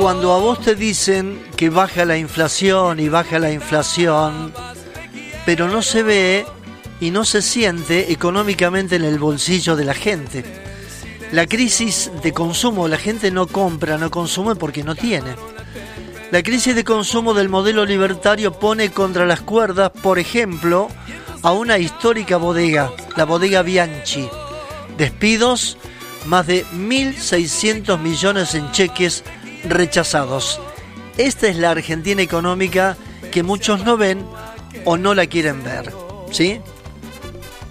cuando a vos te dicen que baja la inflación y baja la inflación, pero no se ve y no se siente económicamente en el bolsillo de la gente. La crisis de consumo, la gente no compra, no consume porque no tiene. La crisis de consumo del modelo libertario pone contra las cuerdas, por ejemplo, a una histórica bodega, la bodega Bianchi. Despidos, más de 1.600 millones en cheques rechazados. Esta es la Argentina económica que muchos no ven o no la quieren ver, ¿sí?